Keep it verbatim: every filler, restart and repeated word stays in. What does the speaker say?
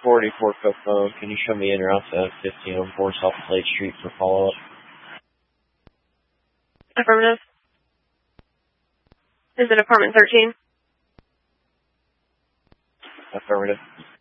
forty-four code phone. Can you show me in route to fifteen oh four South Lake Street for follow-up? Affirmative. Is it apartment thirteen? Affirmative.